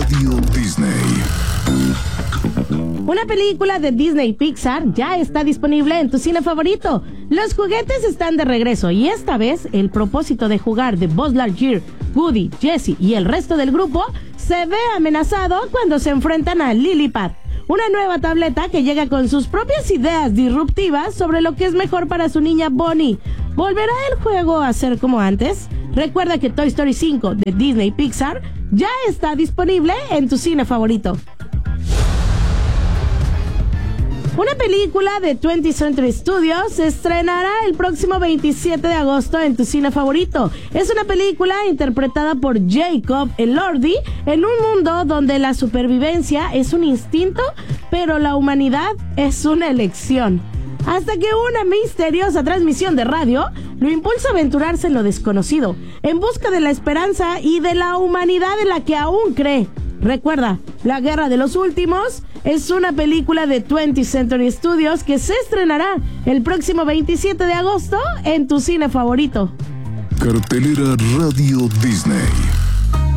Radio Disney. Una película de Disney Pixar ya está disponible en tu cine favorito. Los juguetes están de regreso y esta vez el propósito de jugar de Buzz Lightyear, Woody, Jessie y el resto del grupo se ve amenazado cuando se enfrentan a Lillipad, una nueva tableta que llega con sus propias ideas disruptivas sobre lo que es mejor para su niña Bonnie. ¿Volverá el juego a ser como antes? Recuerda que Toy Story 5 de Disney Pixar ya está disponible en tu cine favorito. Una película de 20th Century Studios se estrenará el próximo 27 de agosto en tu cine favorito. Es una película interpretada por Jacob Elordi en un mundo donde la supervivencia es un instinto, pero la humanidad es una elección. Hasta que una misteriosa transmisión de radio lo impulsa a aventurarse en lo desconocido, en busca de la esperanza y de la humanidad en la que aún cree. Recuerda, La Guerra de los Últimos es una película de 20th Century Studios que se estrenará el próximo 27 de agosto en tu cine favorito. Cartelera Radio Disney.